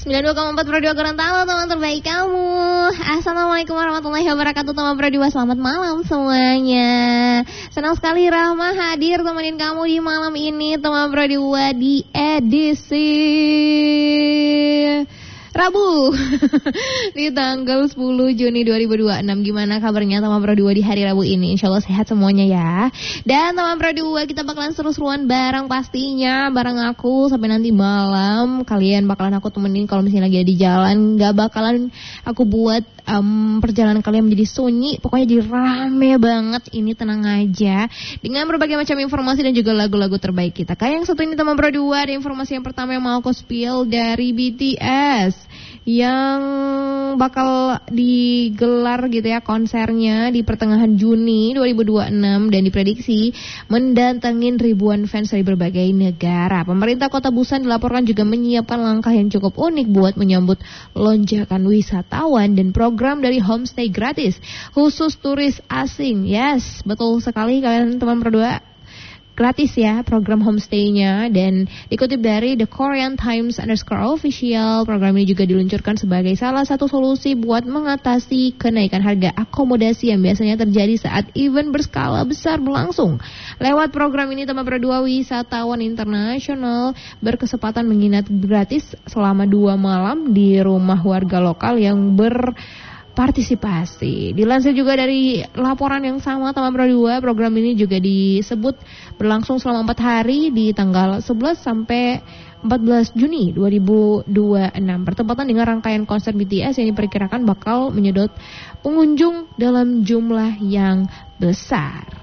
92,4 Pro 2 Gorontalo, teman terbaik kamu. Assalamualaikum warahmatullahi wabarakatuh, teman Pro 2. Selamat malam semuanya. Senang sekali Rahma hadir temenin kamu di malam ini, teman Pro 2, di edisi Rabu di tanggal 10 Juni 2026. Gimana kabarnya teman Pro 2 di hari Rabu ini? Insya Allah sehat semuanya ya. Dan teman Pro 2, kita bakalan seru-seruan bareng pastinya, bareng aku sampai nanti malam. Kalian bakalan aku temenin kalau misalnya lagi di jalan. Gak bakalan aku buat perjalanan kalian menjadi sunyi. Pokoknya jadi rame banget. Ini tenang aja, dengan berbagai macam informasi dan juga lagu-lagu terbaik kita. Kayak yang satu ini teman Pro 2, ada informasi yang pertama yang mau aku spill dari BTS yang bakal digelar gitu ya konsernya di pertengahan Juni 2026 dan diprediksi mendatangin ribuan fans dari berbagai negara. Pemerintah Kota Busan dilaporkan juga menyiapkan langkah yang cukup unik buat menyambut lonjakan wisatawan dan program dari homestay gratis khusus turis asing. Yes, betul sekali kalian teman berdua. Gratis ya program homestay-nya, dan dikutip dari The Korean Times _official, program ini juga diluncurkan sebagai salah satu solusi buat mengatasi kenaikan harga akomodasi yang biasanya terjadi saat event berskala besar berlangsung. Lewat program ini teman berdua, wisatawan internasional berkesempatan menginap gratis selama 2 malam di rumah warga lokal yang partisipasi. Dilansir juga dari laporan yang sama teman Pro 2, program ini juga disebut berlangsung selama 4 hari di tanggal 11 sampai 14 Juni 2026, bertepatan dengan rangkaian konser BTS yang diperkirakan bakal menyedot pengunjung dalam jumlah yang besar.